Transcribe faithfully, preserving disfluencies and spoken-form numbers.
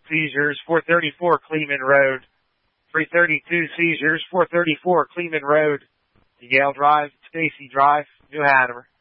seizures, four thirty-four Cleveland Road. three thirty-two seizures, four thirty-four Cleveland Road. Yale Drive, Stacy Drive, New Hanover.